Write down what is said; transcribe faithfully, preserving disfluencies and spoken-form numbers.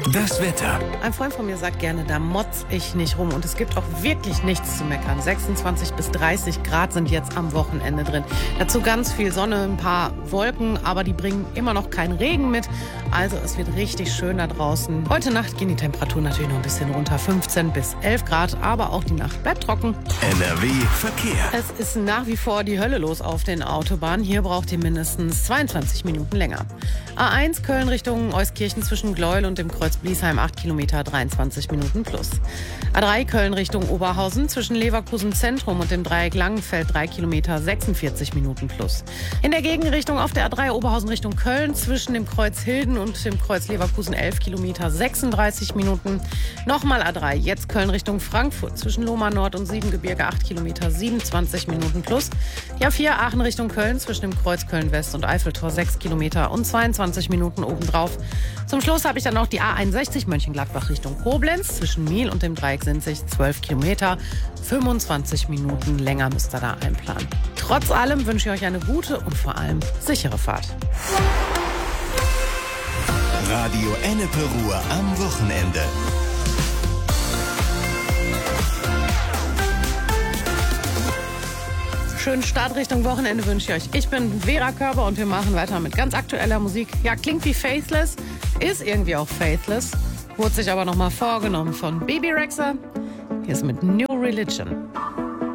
Das Wetter. Ein Freund von mir sagt gerne, da motz ich nicht rum. Und es gibt auch wirklich nichts zu meckern. sechsundzwanzig bis dreißig Grad sind jetzt am Wochenende drin. Dazu ganz viel Sonne, ein paar Wolken, aber die bringen immer noch keinen Regen mit. Also es wird richtig schön da draußen. Heute Nacht gehen die Temperaturen natürlich noch ein bisschen runter. fünfzehn bis elf Grad, aber auch die Nacht bleibt trocken. N R W Verkehr. Es ist nach wie vor die Hölle los auf den Autobahnen. Hier braucht ihr mindestens zweiundzwanzig Minuten länger. A eins Köln Richtung Euskirchen zwischen Gleuel und dem Kreuz Bliesheim acht Kilometer, dreiundzwanzig Minuten plus. A drei Köln Richtung Oberhausen zwischen Leverkusen Zentrum und dem Dreieck Langenfeld drei Kilometer, sechsundvierzig Minuten plus. In der Gegenrichtung auf der A drei Oberhausen Richtung Köln zwischen dem Kreuz Hilden und dem Kreuz Leverkusen elf Kilometer, sechsunddreißig Minuten. Nochmal A drei, jetzt Köln Richtung Frankfurt zwischen Lohmar Nord und Siebengebirge acht Kilometer, siebenundzwanzig Minuten plus. Die A vier Aachen Richtung Köln zwischen dem Kreuz Köln West und Eiffeltor sechs Kilometer und zweiundzwanzig Minuten obendrauf. Zum Schluss habe ich dann noch die A einundsechzig Mönchengladbach Richtung Koblenz zwischen Miel und dem Dreieck Sinzig zwölf Kilometer, fünfundzwanzig Minuten länger müsst ihr da einplanen. Trotz allem wünsche ich euch eine gute und vor allem sichere Fahrt. Radio Ennepe Ruhr am Wochenende. Schönen Start Richtung Wochenende wünsche ich euch. Ich bin Vera Körber und wir machen weiter mit ganz aktueller Musik. Ja, klingt wie Faithless, ist irgendwie auch Faithless, wurde sich aber nochmal vorgenommen von Bebe Rexha. Hier ist mit New Religion.